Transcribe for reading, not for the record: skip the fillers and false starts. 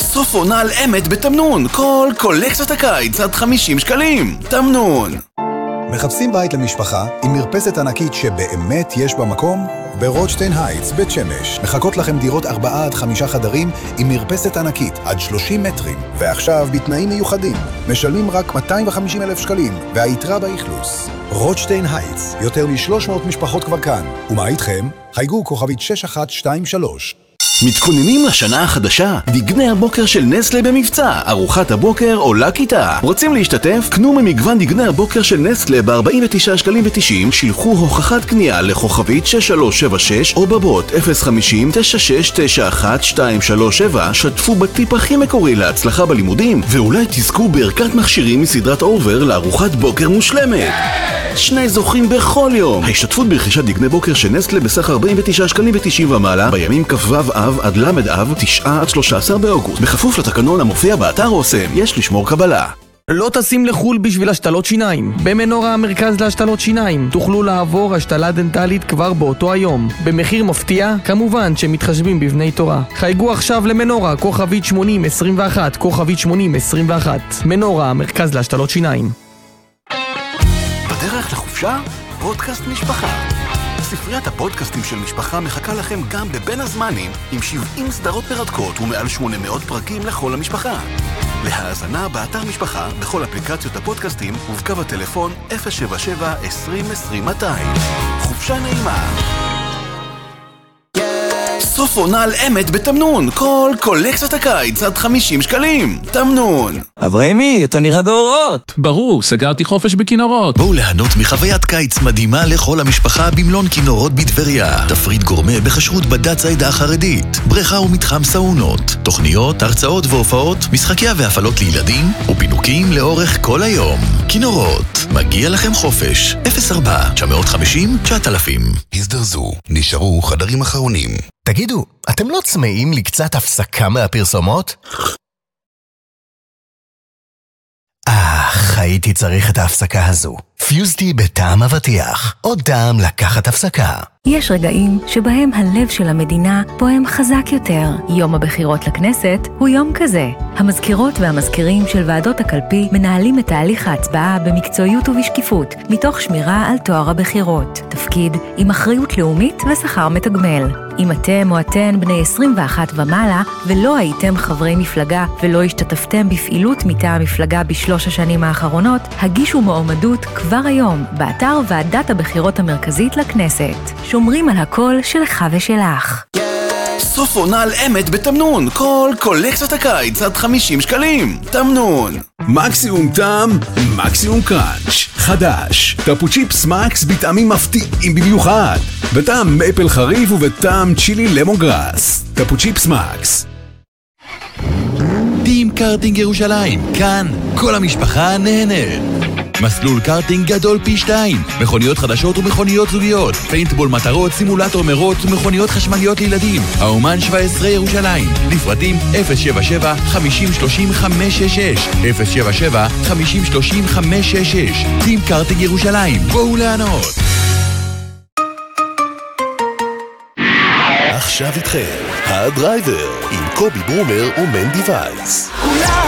סוף עונה על אמת בתמנון. כל קולקציית הקיץ עד 50 שקלים. תמנון. מחפשים בית למשפחה עם מרפסת ענקית שבאמת יש בה מקום? ברוטשטיין הייטס, בית שמש. מחכות לכם דירות 4 עד 5 חדרים עם מרפסת ענקית עד 30 מטרים. ועכשיו בתנאים מיוחדים. משלמים רק 250,000 שקלים והיתרה באכלוס. רוטשטיין הייטס, יותר מ-300 משפחות כבר כאן. ומה איתכם? חייגו כוכבית 6123. מתכוננים לשנה החדשה? דגני הבוקר של נסטלה במבצע. ארוחת הבוקר עולה כיתה. רוצים להשתתף? קנו ממגוון דגני הבוקר של נסטלה ב-49 שקלים ו-90, שילחו הוכחת קנייה לכוכבית 6376 או בבוט 050-9691-237, שתפו בטיפ הכי מקורי להצלחה בלימודים, ואולי תזכו בערכת מכשירים מסדרת אובר לארוחת בוקר מושלמת. 2 זוכים בכל יום. ההשתתפות ברכישת דגני בוקר של נסטלה בסך 49 שקלים ו-90 ומעלה בימים כ"ו אב עד למד אב 9 עד 13 באוגוסט, בכפוף לתקנון המופיע באתר אוסם. יש לשמור קבלה. לא טסים לחול בשביל השתלות שיניים. במנורה, המרכז להשתלות שיניים, תוכלו לעבור השתלה דנטלית כבר באותו היום, במחיר מפתיע, כמובן שמתחשבים בבני תורה. חייגו עכשיו למנורה, כוכבית 8021, כוכבית 8021. מנורה, המרכז להשתלות שיניים. בדרך לחופשה? פודקאסט משפחה. ספריית הפודקאסטים של משפחה מחכה לכם גם בבין הזמנים, עם 70 סדרות מרתקות ומעל 800 פרקים לכל המשפחה. להאזנה באתר משפחה, בכל אפליקציות הפודקאסטים ובקו הטלפון 077-2020-200. חופשה נעימה. סוף עונה על אמת בתמנון. כל קולקציית הקיץ עד 50 שקלים. תמנון. אברהמי, אתה נראה באורות. ברור, סגרתי חופש בכינורות. בואו ליהנות מחוויית קיץ מדהימה לכל המשפחה במלון כינורות בטבריה. תפריט גורמה בכשרות בדת העדה החרדית. בריכה ומתחם סאונות. תוכניות, הרצאות והופעות, משחקיה והפעלות לילדים ופינוקים לאורך כל היום. כינורות, מגיע לכם חופש. 04-950-9000. הזדרזו, נשארו חדרים אחרונים. תגידו, אתם לא צמאים לקצת הפסקה מהפרסומות? הייתי צריך את ההפסקה הזו. פיוזטי בטעם אבטיח. עוד טעם לקחת הפסקה. יש רגעים שבהם הלב של המדינה פועם חזק יותר. יום הבחירות לכנסת הוא יום כזה. המזכירות והמזכירים של ועדות הקלפי מנהלים את תהליך ההצבעה במקצועיות ובשקיפות, מתוך שמירה על טוהר הבחירות. תפקיד עם אחריות לאומית ושכר מתגמל. אם אתם או אתן בני 21 ומעלה ולא הייתם חברי מפלגה ולא השתתפתם בפעילות מטעם מפלגה ב3 השנים האחרונות, הגישו מועמדות כבר היום באתר ועדת הבחירות המרכזית לכנסת. שומרים על הקול שלך ושלך. סוף עונה על אמת בתמנון. כל קולקציית הקיץ עד 50 שקלים. תמנון. מקסימום טעם, מקסימום קראנץ'. חדש. טפו צ'יפס מקס בטעמים מפתיעים במיוחד. בטעם מייפל חריף ובטעם צ'ילי למונגרס. טפו צ'יפס מקס. טים קארטינג ירושלים. כאן כל המשפחה נהנית. מסלול קארטינג גדול פי 2, מכוניות חדשות ומכוניות זוגיות, פיינטבול מטרות, סימולטור מרוץ ומכוניות חשמליות לילדים. האומן 17 ירושלים. לפרטים 077-5030-566 077-5030-566. טים קארטינג ירושלים. בואו ליהנות. עכשיו איתכם, הדרייבר, עם קובי ברומר ומנדי וייס.